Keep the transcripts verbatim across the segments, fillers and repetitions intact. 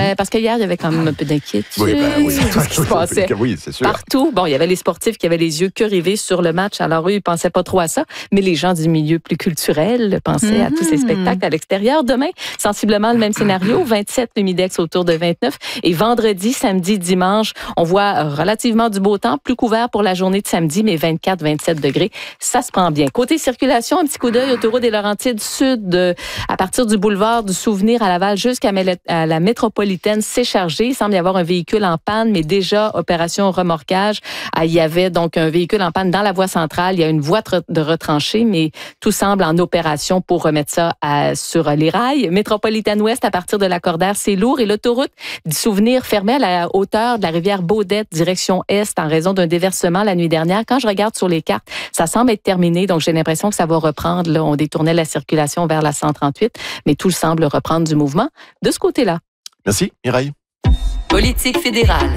Ben, parce qu'hier, il y avait quand même un peu d'inquiétude. Oui, ben, oui. Tout ce qui se passait. Oui, c'est sûr. Partout. Bon, il y avait les sportifs qui avaient les yeux que rivés sur le match. Alors, eux, ils ne pensaient pas trop à ça. Mais les gens du milieu plus culturel pensaient mm-hmm. à tous ces spectacles à l'extérieur. Demain, sensiblement le même scénario. vingt-sept, l'humidex autour de vingt-neuf. Et vendredi, samedi, dimanche, on voit relativement du beau temps, plus couvert pour la journée de samedi, mais vingt-quatre, vingt-sept degrés. Ça se prend bien. Côté circulation, un petit coup d'œil, autoroute des Laurentides Sud, de, à partir du boulevard du Souvenir à Laval jusqu'à à la métropolitaine, c'est chargé. Il semble y avoir un véhicule en panne, mais déjà, opération remorquage. Il y avait donc un véhicule en panne dans la voie centrale. Il y a une voie de retranchée, mais tout semble en opération pour remettre ça à, sur les rails. Métropolitaine Ouest, à partir de la Cordaire, c'est lourd. Et l'autoroute du Souvenir fermée à la hauteur de la rivière Baudette, direction Est, en raison d'un déversement la nuit dernière. Quand je regarde sur les cartes, ça semble être terminé. Donc, j'ai l'impression que ça va reprendre. Là, on détournait la circulation vers la cent trente-huit, mais tout semble reprendre du mouvement de ce côté-là. Merci, Mireille. Politique fédérale.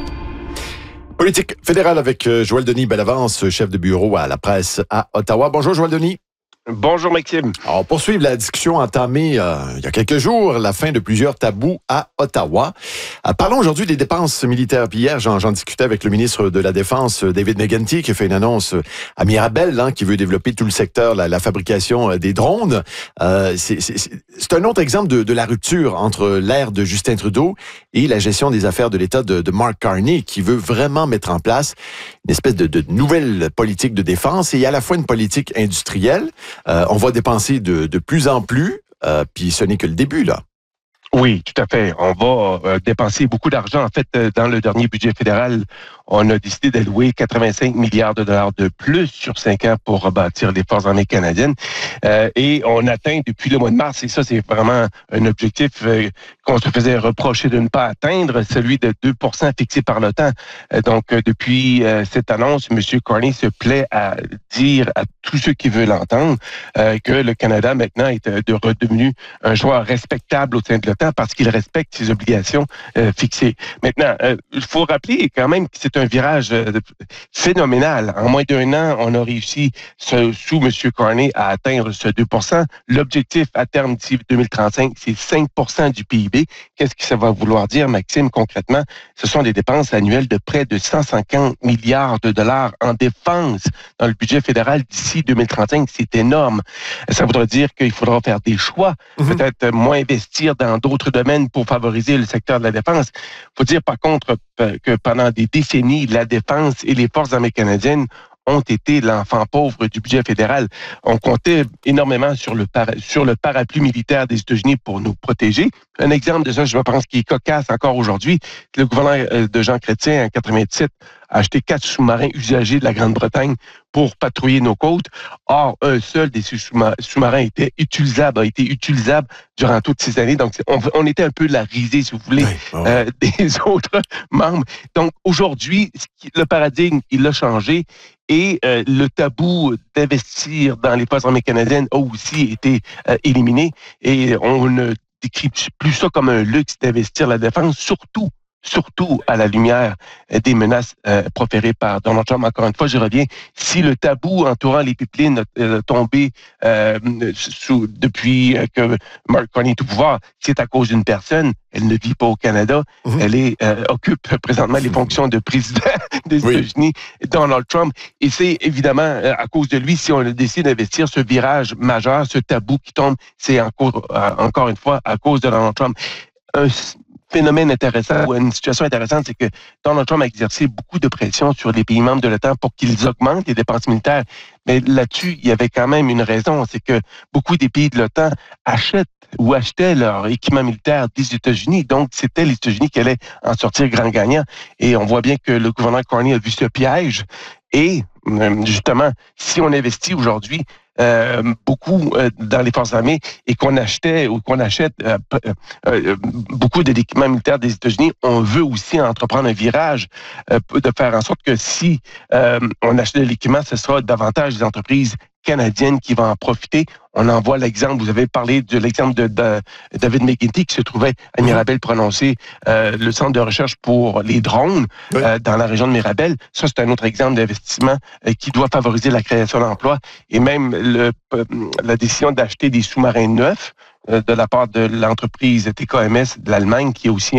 Politique fédérale avec Joël Denis Bellavance, chef de bureau à la presse à Ottawa. Bonjour, Joël Denis. Bonjour, Maxime. Alors, poursuivre la discussion entamée euh, il y a quelques jours, la fin de plusieurs tabous à Ottawa. Euh, parlons aujourd'hui des dépenses militaires. Puis hier, j'en, j'en discutais avec le ministre de la Défense, David McGuinty, qui a fait une annonce à Mirabel, hein, qui veut développer tout le secteur, la, la fabrication des drones. Euh, c'est, c'est, c'est un autre exemple de, de la rupture entre l'ère de Justin Trudeau et la gestion des affaires de l'État de, de Mark Carney, qui veut vraiment mettre en place une espèce de, de nouvelle politique de défense et à la fois une politique industrielle. Euh, on va dépenser de, de plus en plus, euh, puis ce n'est que le début, là. Oui, tout à fait. On va euh, dépenser beaucoup d'argent. En fait, euh, dans le dernier budget fédéral, on a décidé d'allouer quatre-vingt-cinq milliards de dollars de plus sur cinq ans pour rebâtir les forces armées canadiennes. Euh, et on atteint depuis le mois de mars, et ça, c'est vraiment un objectif euh, qu'on se faisait reprocher de ne pas atteindre, celui de deux pour cent fixé par l'OTAN. Euh, donc, euh, depuis euh, cette annonce, M. Carney se plaît à dire à tous ceux qui veulent l'entendre euh, que le Canada, maintenant, est euh, redevenu un joueur respectable au sein de l'OTAN parce qu'il respecte ses obligations euh, fixées. Maintenant, il euh, faut rappeler quand même que c'est un virage euh, phénoménal. En moins d'un an, on a réussi, ce, sous M. Carney, à atteindre ce deux pour cent. L'objectif à terme d'ici deux mille trente-cinq, c'est cinq pour cent du P I B. Qu'est-ce que ça va vouloir dire, Maxime, concrètement? Ce sont des dépenses annuelles de près de cent cinquante milliards de dollars en défense dans le budget fédéral d'ici deux mille trente-cinq. C'est énorme. Ça voudrait dire qu'il faudra faire des choix, mm-hmm. peut-être moins investir dans d'autres domaines pour favoriser le secteur de la défense. Il faut dire, par contre, que pendant des décennies, la défense et les forces armées canadiennes ont été l'enfant pauvre du budget fédéral. On comptait énormément sur le, para, sur le parapluie militaire des États-Unis pour nous protéger. Un exemple de ça, je pense, qui est cocasse encore aujourd'hui, le gouvernement de Jean Chrétien, en quatre-vingt-dix-sept, a acheté quatre sous-marins usagés de la Grande-Bretagne pour patrouiller nos côtes. Or, un seul des sous-marins était utilisable, a été utilisable durant toutes ces années. Donc, on, on était un peu la risée, si vous voulez, oui, oh. euh, des autres membres. Donc, aujourd'hui, le paradigme, il a changé. Et euh, le tabou d'investir dans les forces armées canadiennes a aussi été euh, éliminé. Et on ne décrit plus ça comme un luxe d'investir la défense, surtout surtout à la lumière des menaces euh, proférées par Donald Trump. Encore une fois, je reviens, si le tabou entourant les pipelines a euh, tombé euh, sous, depuis que Mark Carney est au pouvoir, c'est à cause d'une personne. Elle ne vit pas au Canada. Mm-hmm. Elle est, euh, occupe présentement les fonctions de président des oui. États-Unis, Donald Trump. Et c'est évidemment euh, à cause de lui, si on décide d'investir ce virage majeur, ce tabou qui tombe, c'est encore, euh, encore une fois à cause de Donald Trump. Un phénomène intéressant ou une situation intéressante, c'est que Donald Trump a exercé beaucoup de pression sur les pays membres de l'OTAN pour qu'ils augmentent les dépenses militaires. Mais là-dessus, il y avait quand même une raison, c'est que beaucoup des pays de l'OTAN achètent ou achetaient leur équipement militaire des États-Unis. Donc, c'était les États-Unis qui allaient en sortir grand gagnant. Et on voit bien que le gouvernement Carney a vu ce piège. Et justement, si on investit aujourd'hui euh, beaucoup euh, dans les forces armées et qu'on achetait ou qu'on achète euh, euh, beaucoup d'équipements militaires des États-Unis, on veut aussi entreprendre un virage euh, de faire en sorte que si euh, on achète de l'équipement, ce sera davantage des entreprises canadiennes qui vont en profiter. On en voit l'exemple, vous avez parlé de l'exemple de, de David McGuinty qui se trouvait à Mirabel prononcer euh, le centre de recherche pour les drones oui. euh, dans la région de Mirabel. Ça, c'est un autre exemple d'investissement euh, qui doit favoriser la création d'emplois et même le, euh, la décision d'acheter des sous-marins neufs euh, de la part de l'entreprise T K M S de l'Allemagne qui est aussi